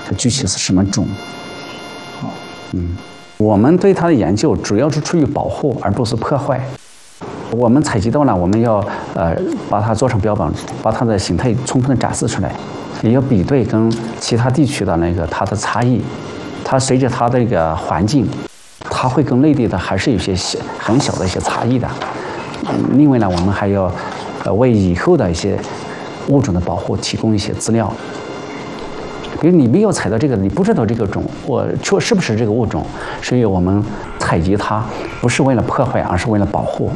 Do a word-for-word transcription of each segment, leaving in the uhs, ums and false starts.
它具体是什么种。嗯，我们对它的研究主要是出于保护，而不是破坏。我们采集到了，我们要呃把它做成标本，把它的形态充分的展示出来，也要比对跟其他地区的那个它的差异。它随着它的一个环境，它会跟内地的还是有些小很小的一些差异的。嗯、另外呢，我们还要呃为以后的一些物种的保护提供一些资料。比如你没有采到这个，你不知道这个种我确是不是这个物种，所以我们采集它不是为了破坏，而是为了保护。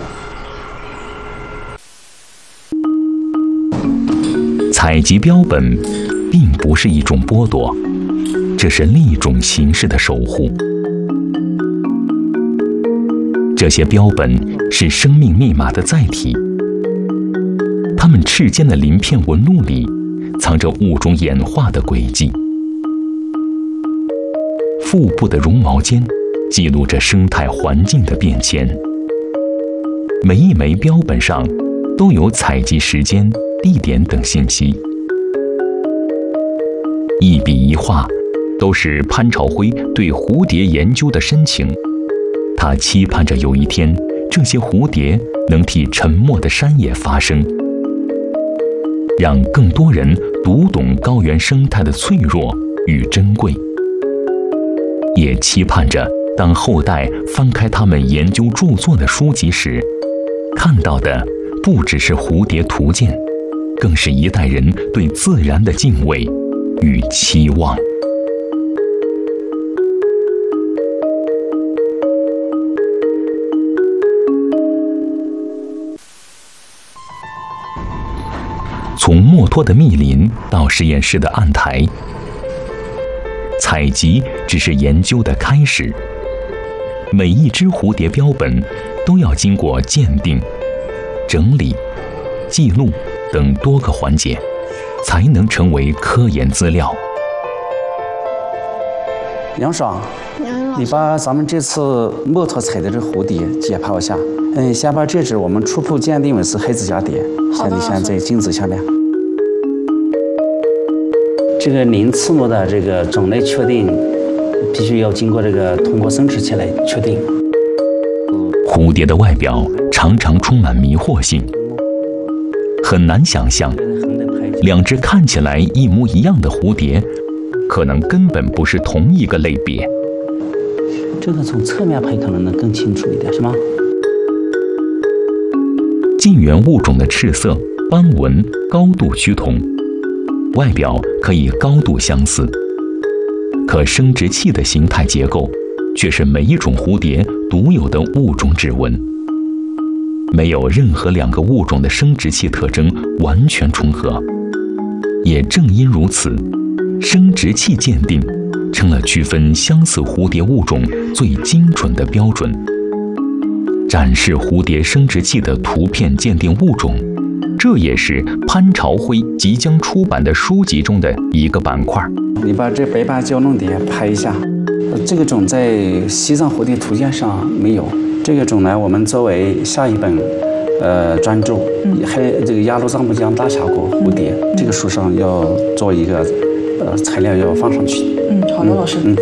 采集标本并不是一种剥夺，这是另一种形式的守护。这些标本是生命密码的载体，它们翅间的鳞片纹路里藏着物种演化的轨迹，腹部的绒毛间记录着生态环境的变迁。每一枚标本上都有采集时间、地点等信息，一笔一画都是潘朝辉对蝴蝶研究的深情。他期盼着有一天，这些蝴蝶能替沉默的山野发声，让更多人读懂高原生态的脆弱与珍贵。也期盼着当后代翻开他们研究著作的书籍时，看到的不只是蝴蝶图鉴，更是一代人对自然的敬畏与期望。从墨脱的密林到实验室的案台，采集只是研究的开始。每一只蝴蝶标本都要经过鉴定、整理、记录等多个环节，才能成为科研资料。 杨爽，你把咱们这次墨脱采的这蝴蝶解剖一下。嗯，先把这只我们初步鉴定为是黑紫蛱蝶，现在现在镜子下面。这个鳞翅目的这个种类确定，必须要经过这个通过生殖器来确定。 蝴蝶的外表常常充满迷惑性，很难想象两只看起来一模一样的蝴蝶，可能根本不是同一个类别。 这个从侧面拍可能能更清楚一点，是吗？ 近缘物种的赤色、斑纹高度趋同，外表可以高度相似，可生殖器的形态结构却是每一种蝴蝶独有的物种指纹。没有任何两个物种的生殖器特征完全重合。也正因如此，生殖器鉴定成了区分相似蝴蝶物种最精准的标准。展示蝴蝶生殖器的图片鉴定物种，这也是潘朝辉即将出版的书籍中的一个板块。 你把这白斑胶弄蝶拍一下，这个种在西藏蝴蝶图鉴上没有。这个种呢，我们作为下一本呃专著，还这个雅鲁藏布江大峡谷蝴蝶、嗯、这个书上要做一个呃材料要放上去。 嗯，好的，老师。 嗯。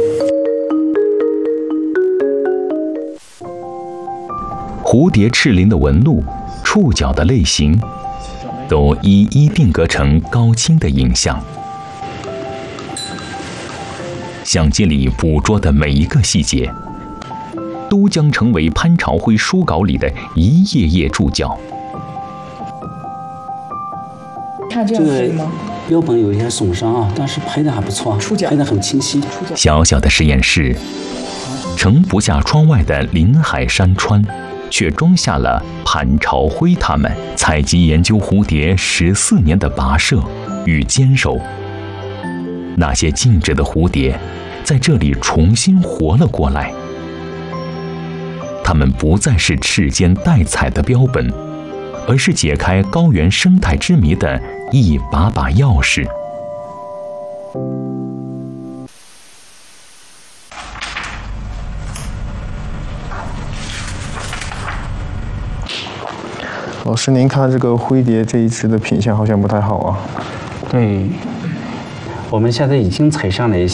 蝴蝶翅鳞的纹路、触角的类型，都一一定格成高清的影像。相机里捕捉的每一个细节，都将成为潘朝辉书稿里的一页页注脚。 看这样可以吗？ 标本有一些损伤啊，但是拍的还不错， 触角拍的很清晰。 小小的实验室，盛不下窗外的林海山川，却装下了潘朝辉他们采集研究蝴蝶十四年的跋涉与坚守。那些静止的蝴蝶，在这里重新活了过来。它们不再是翅间待采的标本，而是解开高原生态之谜的一把把钥匙。 老师，您看这个灰蝶这一只的品相好像不太好啊。 对，我们现在已经采上了一些。